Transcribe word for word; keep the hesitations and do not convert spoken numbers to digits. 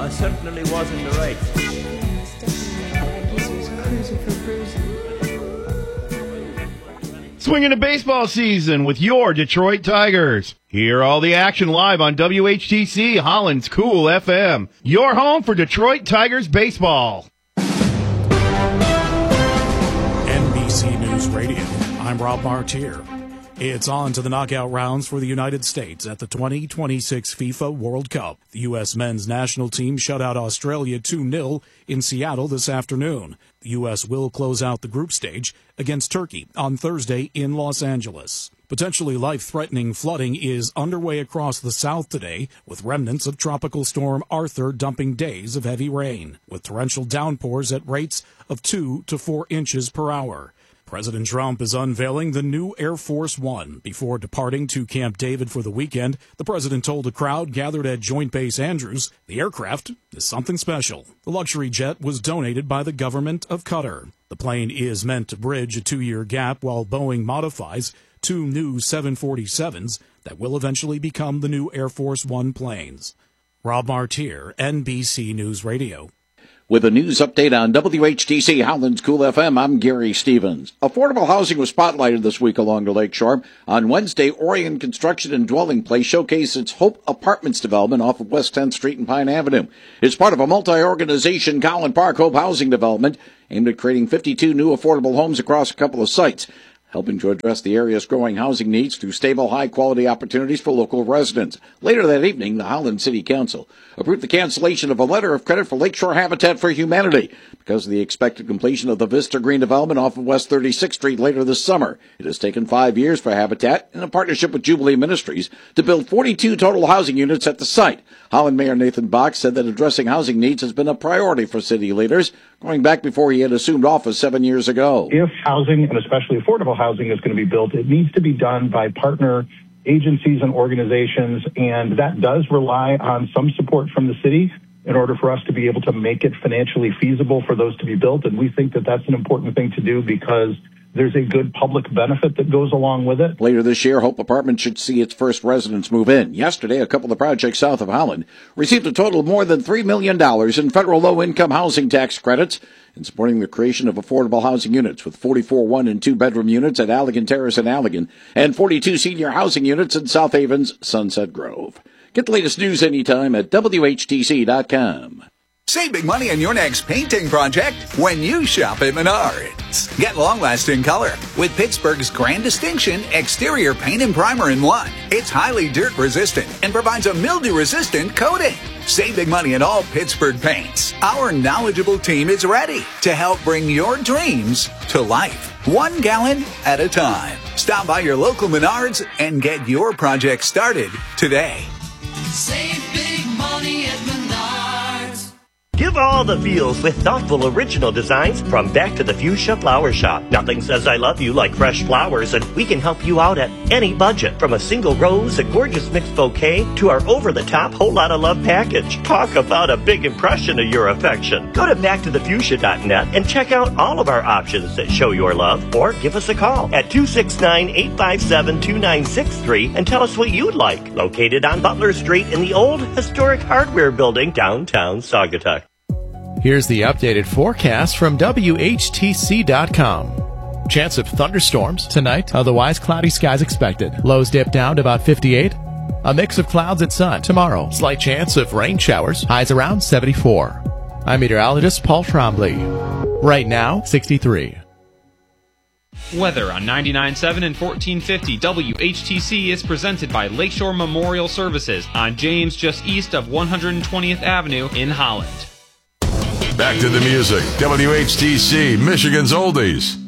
I certainly was in the right. Swinging a baseball season with your Detroit Tigers. Hear all the action live on W H T C Holland's Cool F M. Your home for Detroit Tigers baseball. N B C News Radio. I'm Rob Martier. It's on to the knockout rounds for the United States at the twenty twenty-six FIFA World Cup. The U S men's national team shut out Australia two nil in Seattle this afternoon. The U S will close out the group stage against Turkey on Thursday in Los Angeles. Potentially life-threatening flooding is underway across the South today, with remnants of Tropical Storm Arthur dumping days of heavy rain, with torrential downpours at rates of two to four inches per hour. President Trump is unveiling the new Air Force One. Before departing to Camp David for the weekend, the president told a crowd gathered at Joint Base Andrews the aircraft is something special. The luxury jet was donated by the government of Qatar. The plane is meant to bridge a two-year gap while Boeing modifies two new seven forty-sevens that will eventually become the new Air Force One planes. Rob Martier, N B C News Radio. With a news update on W H T C Holland's Cool F M, I'm Gary Stevens. Affordable housing was spotlighted this week along the lakeshore. On Wednesday, Orion Construction and Dwelling Place showcased its Hope Apartments development off of West tenth Street and Pine Avenue. It's part of a multi-organization Collin Park Hope housing development aimed at creating fifty-two new affordable homes across a couple of sites, helping to address the area's growing housing needs through stable, high-quality opportunities for local residents. Later that evening, the Holland City Council approved the cancellation of a letter of credit for Lakeshore Habitat for Humanity because of the expected completion of the Vista Green development off of West thirty-sixth Street later this summer. It has taken five years for Habitat, in a partnership with Jubilee Ministries, to build forty-two total housing units at the site. Holland Mayor Nathan Bach said that addressing housing needs has been a priority for city leaders, going back before he had assumed office seven years ago. If housing, and especially affordable housing, is going to be built, it needs to be done by partner agencies and organizations, and that does rely on some support from the city in order for us to be able to make it financially feasible for those to be built. And we think that that's an important thing to do because there's a good public benefit that goes along with it. Later this year, Hope Apartments should see its first residents move in. Yesterday, a couple of projects south of Holland received a total of more than three million dollars in federal low-income housing tax credits in supporting the creation of affordable housing units, with forty-four one- and two-bedroom units at Allegan Terrace in Allegan and forty-two senior housing units in South Haven's Sunset Grove. Get the latest news anytime at W H T C dot com. Save big money on your next painting project when you shop at Menards. Get long-lasting color with Pittsburgh's Grand Distinction exterior paint and primer in one. It's highly dirt-resistant and provides a mildew-resistant coating. Save big money on all Pittsburgh paints. Our knowledgeable team is ready to help bring your dreams to life, one gallon at a time. Stop by your local Menards and get your project started today. Save big money at Menards. Give all the feels with thoughtful original designs from Back to the Fuchsia Flower Shop. Nothing says I love you like fresh flowers, and we can help you out at any budget. From a single rose, a gorgeous mixed bouquet, to our over-the-top whole lot of love package. Talk about a big impression of your affection. Go to back to the fuchsia dot net and check out all of our options that show your love, or give us a call at two six nine, eight five seven, two nine six three and tell us what you'd like. Located on Butler Street in the old historic hardware building downtown Saugatuck. Here's the updated forecast from W H T C dot com. Chance of thunderstorms tonight, otherwise cloudy skies expected. Lows dip down to about fifty-eight. A mix of clouds and sun tomorrow. Slight chance of rain showers, highs around seventy-four. I'm meteorologist Paul Trombley. Right now, sixty-three. Weather on ninety-nine point seven and fourteen fifty W H T C is presented by Lakeshore Memorial Services on James, just east of one hundred twentieth Avenue in Holland. Back to the music. W H T C, Michigan's Oldies.